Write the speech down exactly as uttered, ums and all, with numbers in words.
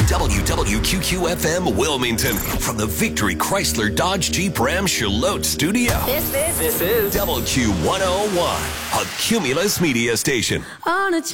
W W Q Q F M Wilmington from the Victory Chrysler Dodge Jeep Ram Charlotte studio. This is This is W Q one oh one, a Cumulus media station. On a